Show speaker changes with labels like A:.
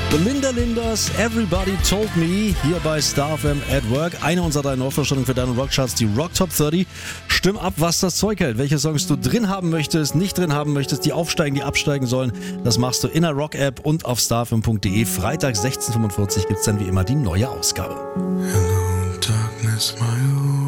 A: Belinda Linders, Everybody Told Me, hier bei Star FM at Work. Eine unserer 3 Neuvorstellungen für deine Rockcharts, die Rock Top 30. Stimm ab, was das Zeug hält. Welche Songs du drin haben möchtest, nicht drin haben möchtest, die aufsteigen, die absteigen sollen. Das machst du in der Rock-App und auf starfm.de. Freitag 16:45 gibt es dann wie immer die neue Ausgabe.
B: Hello, darkness, my old